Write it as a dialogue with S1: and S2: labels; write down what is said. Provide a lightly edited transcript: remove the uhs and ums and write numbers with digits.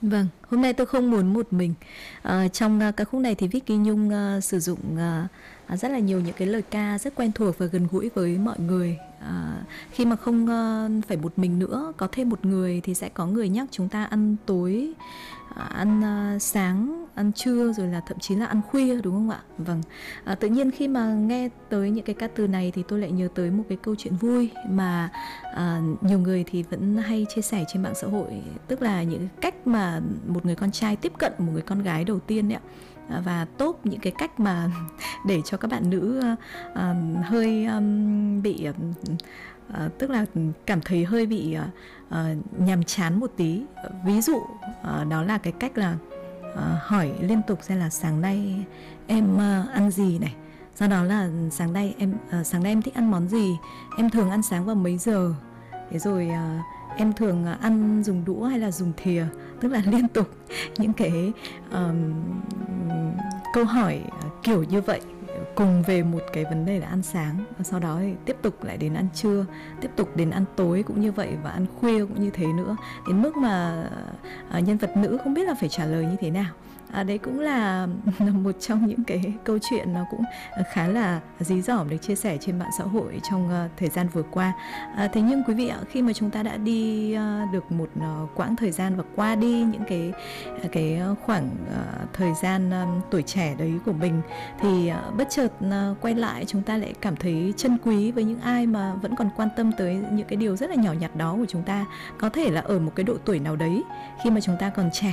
S1: Vâng, hôm nay tôi không muốn một mình. Trong ca khúc này thì Vicky Nhung sử dụng rất là nhiều những cái lời ca rất quen thuộc và gần gũi với mọi người. Khi mà không phải một mình nữa, có thêm một người thì sẽ có người nhắc chúng ta ăn tối, ăn sáng, ăn trưa, rồi là thậm chí là ăn khuya, đúng không ạ? Vâng. Tự nhiên khi mà nghe tới những cái ca từ này thì tôi lại nhớ tới một cái câu chuyện vui mà nhiều người thì vẫn hay chia sẻ trên mạng xã hội, tức là những cách mà một người con trai tiếp cận một người con gái đầu tiên ấy ạ. Và top những cái cách mà để cho các bạn nữ hơi bị tức là cảm thấy hơi bị nhàm chán một tí. Ví dụ đó là cái cách là hỏi liên tục xem là sáng nay em ăn gì này, sau đó là sáng nay em thích ăn món gì, em thường ăn sáng vào mấy giờ, thế rồi em thường ăn dùng đũa hay là dùng thìa, tức là liên tục những cái câu hỏi kiểu như vậy cùng về một cái vấn đề là ăn sáng, và sau đó thì tiếp tục lại đến ăn trưa, tiếp tục đến ăn tối cũng như vậy, và ăn khuya cũng như thế nữa, đến mức mà nhân vật nữ không biết là phải trả lời như thế nào. Đấy cũng là một trong những cái câu chuyện nó cũng khá là dí dỏm được chia sẻ trên mạng xã hội trong thời gian vừa qua. Thế nhưng quý vị ạ, khi mà chúng ta đã đi được một quãng thời gian và qua đi những cái khoảng thời gian tuổi trẻ đấy của mình, thì bất chợt quay lại chúng ta lại cảm thấy trân quý với những ai mà vẫn còn quan tâm tới những cái điều rất là nhỏ nhặt đó của chúng ta. Có thể là ở một cái độ tuổi nào đấy khi mà chúng ta còn trẻ,